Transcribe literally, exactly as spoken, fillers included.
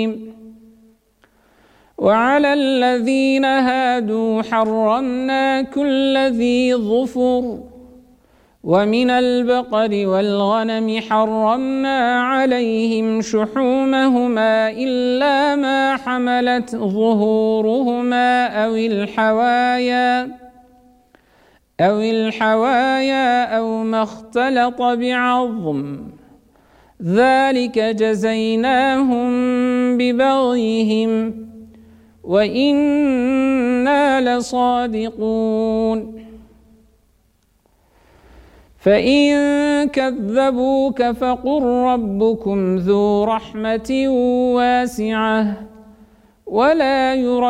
وعلى الذين هادوا حرمنا كل ذي ظفر ومن البقر والغنم حرمنا عليهم شحومهما إلا ما حملت ظهورهما أو الحوايا أو الحوايا أو ما اختلط بعظم ذلك جزيناهم ببغيهم وإنا لصادقون فإن كذبوك فقل ربكم ذو رحمة واسعة ولا يرد